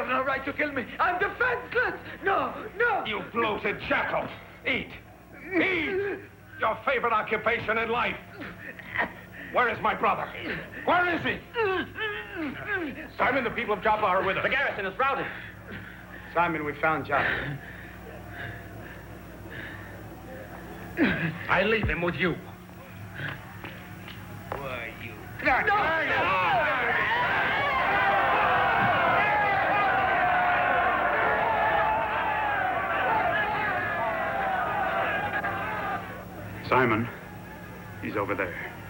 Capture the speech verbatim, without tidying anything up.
no right to kill me. I'm defenseless. No, no. You bloated jackal. Eat. Eat. Your favorite occupation in life. Where is my brother? Where is he? Simon, the people of Joppa are with us. The garrison is routed. Simon, we found Joppa. I leave him with you. Why, you... No, no. Simon, he's over there.